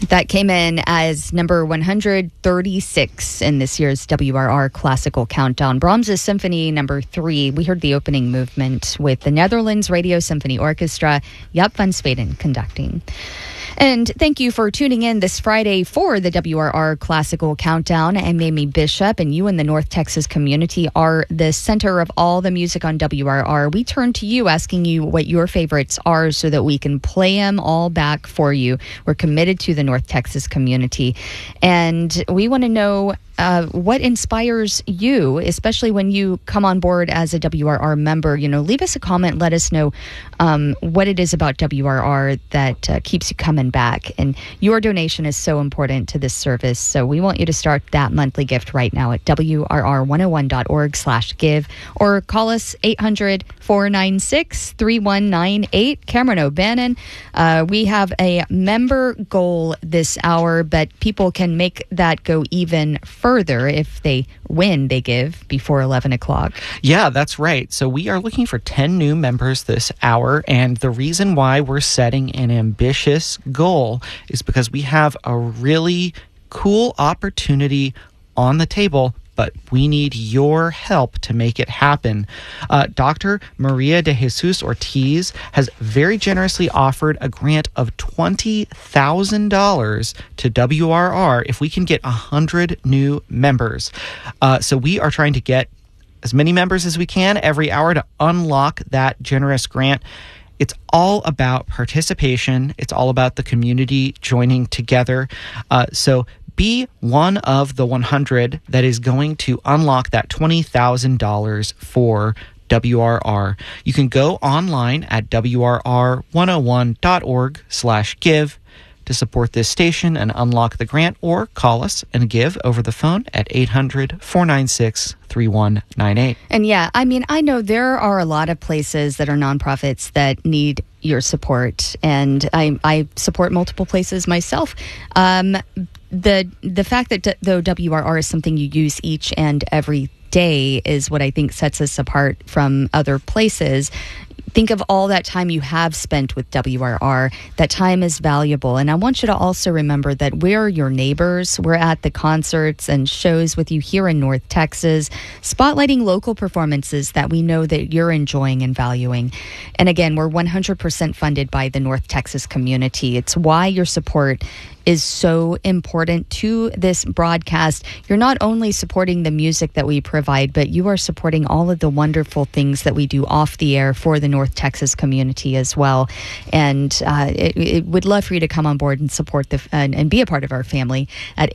That came in as number 136 in this year's WRR Classical Countdown. Brahms' Symphony number 3. We heard the opening movement with the Netherlands Radio Symphony Orchestra, Jaap van Zweden conducting. And thank you for tuning in this Friday for the WRR Classical Countdown. I'm Amy Bishop, and you in the North Texas community are the center of all the music on WRR. We turn to you asking you what your favorites are so that we can play them all back for you. We're committed to the North Texas community, and we want to know what inspires you, especially when you come on board as a WRR member. Leave us a comment. Let us know what it is about WRR that keeps you coming back. And your donation is so important to this service. So we want you to start that monthly gift right now at WRR101.org/give, or call us 800-496-3198. Cameron O'Bannon. We have a member goal this hour, but people can make that go even further if they give before 11 o'clock. Yeah, that's right. So we are looking for 10 new members this hour, and the reason why we're setting an ambitious goal is because we have a really cool opportunity on the table, but we need your help to make it happen. Dr. Maria de Jesus Ortiz has very generously offered a grant of $20,000 to WRR if we can get 100 new members. So we are trying to get as many members as we can every hour to unlock that generous grant. It's all about participation. It's all about the community joining together. So be one of the 100 that is going to unlock that $20,000 for WRR. You can go online at WRR101.org/give to support this station and unlock the grant, or call us and give over the phone at 800-496-3198. And yeah, I know there are a lot of places that are nonprofits that need your support, and I support multiple places myself. The fact that though WRR is something you use each and every day is what I think sets us apart from other places. Think of all that time you have spent with WRR. That time is valuable. And I want you to also remember that we're your neighbors. We're at the concerts and shows with you here in North Texas, spotlighting local performances that we know that you're enjoying and valuing. And again, we're 100% funded by the North Texas community. It's why your support is so important to this broadcast. You're not only supporting the music that we provide, but you are supporting all of the wonderful things that we do off the air for the North Texas community as well. And it would love for you to come on board and support and be a part of our family at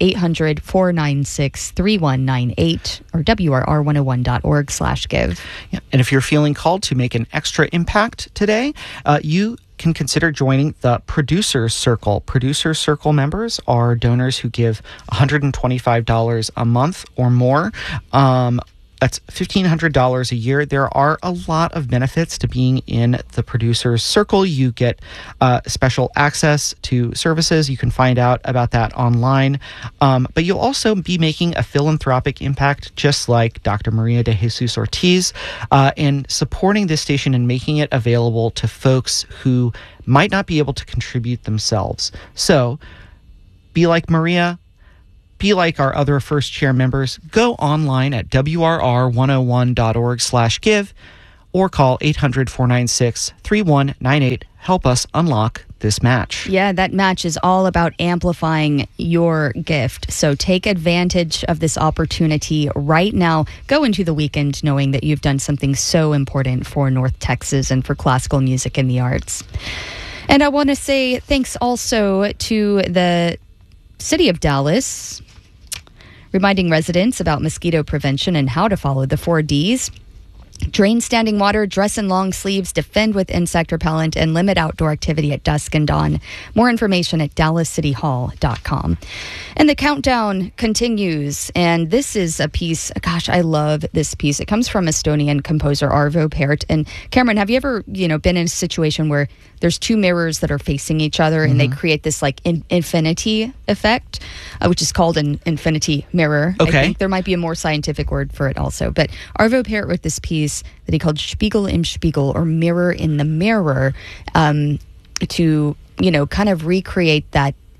800-496-3198 or WRR101.org/give. Yeah, and if you're feeling called to make an extra impact today, you can consider joining the Producer Circle. Producer Circle members are donors who give $125 a month or more. That's $1,500 a year. There are a lot of benefits to being in the Producer Circle. You get special access to services. You can find out about that online. But you'll also be making a philanthropic impact, just like Dr. Maria de Jesus Ortiz, in supporting this station and making it available to folks who might not be able to contribute themselves. So be like Maria. Be like our other first chair members. Go online at WRR101.org/give or call 800-496-3198. Help us unlock this match. Yeah, that match is all about amplifying your gift. So take advantage of this opportunity right now. Go into the weekend knowing that you've done something so important for North Texas and for classical music and the arts. And I want to say thanks also to the City of Dallas, reminding residents about mosquito prevention and how to follow the 4 Ds. Drain standing water, dress in long sleeves, defend with insect repellent, and limit outdoor activity at dusk and dawn. More information at dallascityhall.com. And the countdown continues. And this is a piece, gosh, I love this piece. It comes from Estonian composer Arvo Pärt. And Cameron, have you ever, been in a situation where there's two mirrors that are facing each other and they create this like infinity effect, which is called an infinity mirror? Okay. I think there might be a more scientific word for it also. But Arvo Pärt wrote this piece that he called Spiegel im Spiegel, or Mirror in the Mirror, to, kind of recreate that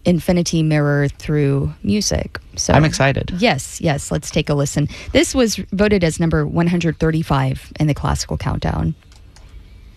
infinity mirror through music. So I'm excited. Yes, let's take a listen. This was voted as number 135 in the classical countdown.